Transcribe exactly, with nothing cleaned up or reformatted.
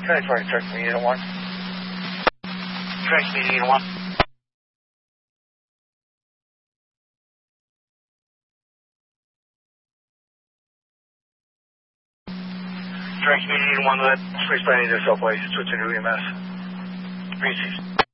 Transferring truck to unit one. Transmitting unit one. Transmitting unit one, let space planning to subway, switching to E M S. Appreciate